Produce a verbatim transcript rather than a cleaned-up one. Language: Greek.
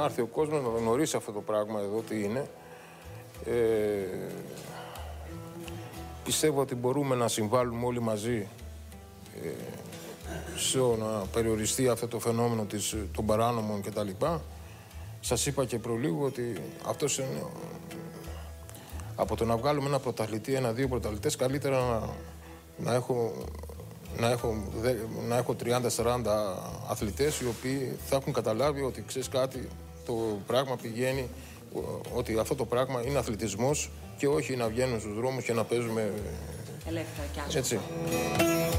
έρθει ο κόσμος να γνωρίσει αυτό το πράγμα εδώ τι είναι. Ε, πιστεύω ότι μπορούμε να συμβάλλουμε όλοι μαζί ε, στο να περιοριστεί αυτό το φαινόμενο της, των παράνομων κτλ. Σας είπα και προλίγου ότι αυτός είναι, από το να βγάλουμε ένα πρωταθλητή, ένα-δύο πρωταθλητές, καλύτερα να, να έχω, να έχω, να έχω τριάντα σαράντα αθλητές οι οποίοι θα έχουν καταλάβει ότι ξέρεις κάτι, το πράγμα πηγαίνει, ότι αυτό το πράγμα είναι αθλητισμός και όχι να βγαίνουν στους δρόμους και να παίζουμε ελεύθερα και άσχολα. έτσι.